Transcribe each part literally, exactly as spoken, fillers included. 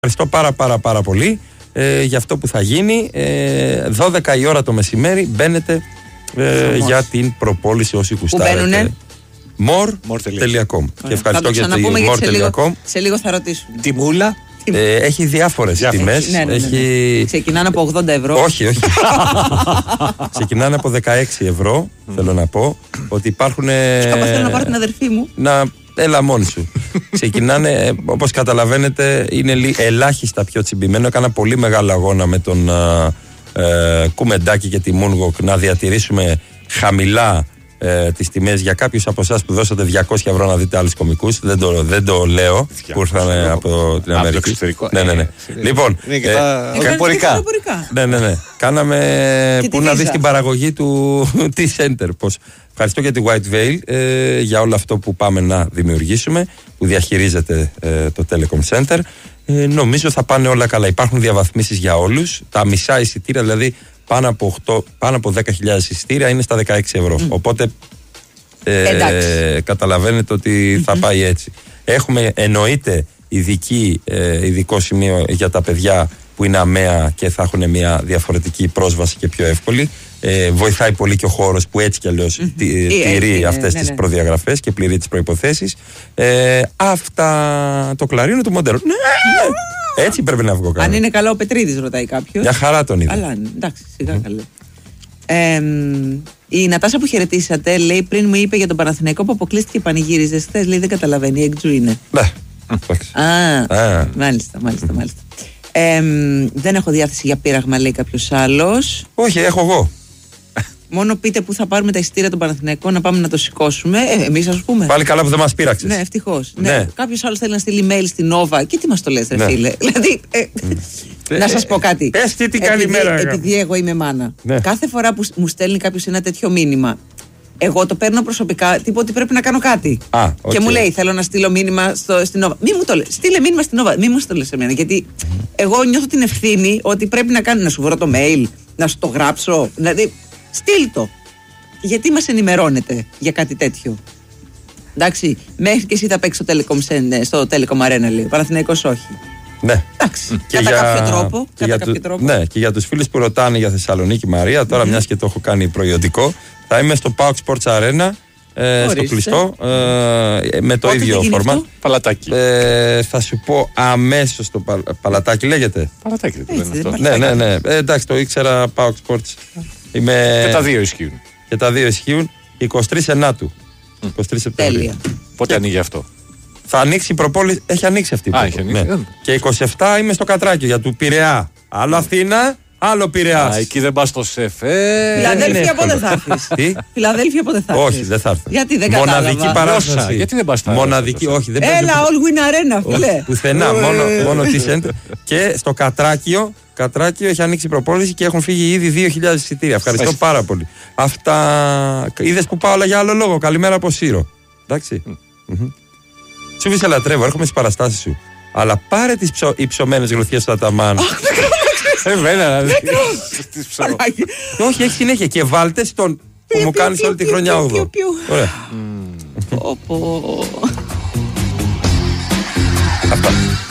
Ευχαριστώ πάρα πάρα πάρα πολύ ε, για αυτό που θα γίνει. ε, δώδεκα η ώρα το μεσημέρι μπαίνετε ε, για την προπόληση όσοι κουστάρετε. more τελεία com. Και ευχαριστώ για το more τελεία com. Σε λίγο θα ρωτήσω. Τιμούλα. Ε, έχει διάφορες τιμές. Ναι, ναι, ναι, ναι. Έχει... Ξεκινάνε από ογδόντα ευρώ. Όχι, όχι. Ξεκινάνε από δεκαέξι ευρώ. Θέλω να πω ότι υπάρχουν. Σκάπα, θέλω να πάρω την αδερφή μου. Να... Έλα μόνη σου. Ξεκινάνε, όπως καταλαβαίνετε, είναι ελάχιστα πιο τσιμπημένο. Έκανα πολύ μεγάλο αγώνα με τον ε, Κουμεντάκη και τη Moonwalk να διατηρήσουμε χαμηλά ε, τις τιμές για κάποιους από εσάς που δώσατε διακόσια ευρώ να δείτε άλλους κομικούς. Δεν το, δεν το λέω, που ήρθαν από την Αμερική. Ναι, ναι, ναι. Λοιπόν, εμπορικά. Ναι, ναι, ναι. Κάναμε που να δεις την παραγωγή του T-Center. Πώς. Ευχαριστώ για τη White Veil ε, για όλο αυτό που πάμε να δημιουργήσουμε, που διαχειρίζεται ε, το Telecom Center. Ε, νομίζω θα πάνε όλα καλά. Υπάρχουν διαβαθμίσεις για όλους. Τα μισά εισιτήρια, δηλαδή πάνω από, οκτώ, πάνω από δέκα χιλιάδες εισιτήρια, είναι στα δεκαέξι ευρώ. Mm. Οπότε ε, καταλαβαίνετε ότι mm-hmm. θα πάει έτσι. Έχουμε εννοείται ειδική, ε, ειδικό σημείο για τα παιδιά που είναι αμαία και θα έχουν μια διαφορετική πρόσβαση και πιο εύκολη. Ε, βοηθάει πολύ και ο χώρος που έτσι κι αλλιώς mm-hmm. τηρεί αυτές ναι, τις ναι. προδιαγραφές και πληρεί τις προϋποθέσεις. Ε, αυτά το κλαρίνο του Μοντέρο. Ναι, ναι. Έτσι πρέπει να βγω καλά. Αν είναι καλά ο Πετρίδης, ρωτάει κάποιος. Για χαρά τον είδα. Αλλά εντάξει, σιγά mm. καλέ. Ε, η Νατάσα που χαιρετήσατε λέει πριν μου είπε για τον Παναθηναϊκό που αποκλείστηκε πανηγύριζε. Χθες λέει δεν καταλαβαίνει, εκτζού είναι. Ναι. Α, μάλιστα, μάλιστα, μάλιστα. Ε, δεν έχω διάθεση για πείραγμα, λέει κάποιος άλλος. Όχι, έχω εγώ. Μόνο πείτε που θα πάρουμε τα εισιτήρια των Παναθηναϊκών να πάμε να το σηκώσουμε. Ε, εμείς ας πούμε. Πάλι καλά που δεν μας πείραξες. Ναι, ευτυχώς. Ναι. Ναι. Κάποιος άλλος θέλει να στείλει mail στην Nova. Και τι μας το λες, ρε ναι. φίλε. Δηλαδή. Ε, ε, να σας πω κάτι. Πες τι, τι καλημέρα. Επειδή, επειδή εγώ είμαι μάνα. Ναι. Κάθε φορά που μου στέλνει κάποιος ένα τέτοιο μήνυμα, εγώ το παίρνω προσωπικά, τύπο ότι πρέπει να κάνω κάτι. Α, okay. Και μου λέει, θέλω να στείλω μήνυμα στο, στην Nova. Μη μου το λες. Στείλε μήνυμα στην Nova. Μη μου το λες εμένα. Γιατί εγώ νιώθω την ευθύνη ότι πρέπει να κάνω, να σου βρω το mail, να σου το γράψω. Δηλαδή, στείλ το. Γιατί μας ενημερώνετε για κάτι τέτοιο. Εντάξει, μέχρι και εσύ θα παίξεις στο Telecom, στο Telecom Arena, λέει. Παναθηναϊκός όχι. Ναι. Εντάξει, κατά για... κάποιο τρόπο. Και κατά για κάποιο του... τρόπο. Ναι, και για τους φίλους που ρωτάνε για Θεσσαλονίκη Μαρία, τώρα mm-hmm. μιας και το έχω κάνει προϊόντικό, θα είμαι στο PAOK Sports Arena. Ε, στο κλειστό ε, με το Πότε ίδιο φόρμα. Παλατάκι. Ε, θα σου πω αμέσως το πα, παλατάκι λέγεται. Παλατάκι δεν λένε αυτό. Ναι, ναι, ναι. Ε, εντάξει, το ήξερα PAOK Sports. Είμαι... Και τα δύο ισχύουν. Και τα δύο ισχύουν. εικοστή τρίτη Σεπτεμβρίου. εικοστή τρίτη Σεπτεμβρίου. Πότε ανοίγει αυτό? Θα ανοίξει η προπόληση. Έχει ανοίξει αυτή η προπόληση. Α, έχει ανοίξει. Ναι. Και εικοστή εβδόμη είμαι στο Κατράκιο για του Πειραιά. Άλλο Αθήνα, άλλο Πειραιάς. Α, εκεί δεν πας στο ΣΕΦΕ. Φιλαδέλφια πότε θα έρθεις? Τι? Φιλαδέλφια πότε θα έρθεις? Όχι, δεν θα έρθω. Γιατί δεν κατάλαβα. Μοναδική παράσταση. Γιατί δεν πας στα Μοναδική, όχι. Δεν Έλα, All Win Arena, φίλε. Πουθενά, μόνο T-Center. Και στο Κατράκιο. Κατράκιο έχει ανοίξει η προπόληση και έχουν φύγει ήδη δύο χιλιάδες εισιτήρια. Ευχαριστώ Σπέση. πάρα πολύ. Αυτά. Είδες που πάω, αλλά για άλλο λόγο. Καλημέρα από Σύρο. Εντάξει. Mm. Mm-hmm. Σου σε λατρεύω, έρχομαι στις παραστάσεις σου. Αλλά πάρε τις ψω... υψωμένες γροθιές του Αταμάν. Εμένα, δηλαδή. Όχι, έχει συνέχεια. Και βάλτε στον που μου κάνεις όλη τη χρονιά όγδοη. Ωραία. Αυτά.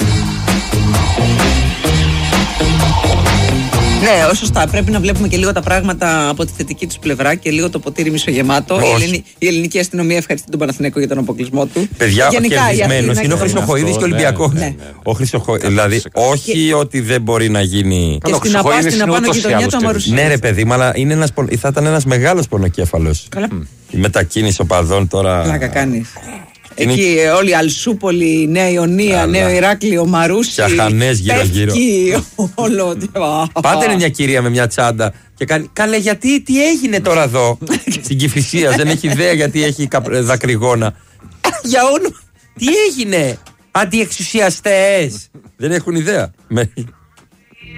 Ναι, σωστά. Πρέπει να βλέπουμε και λίγο τα πράγματα από τη θετική τους πλευρά και λίγο το ποτήρι μισογεμάτο. Η, Ελληνική, η ελληνική αστυνομία ευχαριστεί τον Παναθηναϊκό για τον αποκλεισμό του. Παιδιά, κερδισμένος είναι ο Χρυσοχοΐδης και ο Ολυμπιακός. Ναι, ναι, ναι. Ο Χρυσοχοΐδης, δηλαδή, όχι και... ότι δεν μπορεί να γίνει. Και στην απά, στην απάνω γειτονιά του Αμαρουσίου. Ναι, ρε παιδί, αλλά είναι ένας, θα ήταν ένας μεγάλος πονοκέφαλος. Καλά. Η μετακίνηση οπαδών τώρα. Πλάκα κάνεις. Εκεί είναι... όλοι Αλσούπολη, Νέα Ιωνία, Νέο Ηράκλειο, Μαρούσι. Τσαχανές γύρω-γύρω. Όλο. Πάτε είναι μια κυρία με μια τσάντα και κάνει. Καλέ, γιατί τι έγινε τώρα εδώ στην Κηφισίας, δεν έχει ιδέα γιατί έχει δακρυγόνα. Για όνομα. Τι έγινε, αντιεξουσιαστές. Δεν έχουν ιδέα.